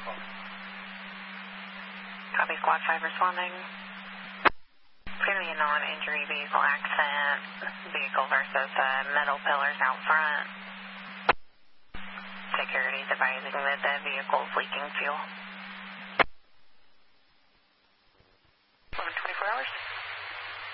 Copy, Squad 5 responding. Going to be a non-injury vehicle accident. Vehicle versus metal pillars out front. Security's advising that the vehicle is leaking fuel.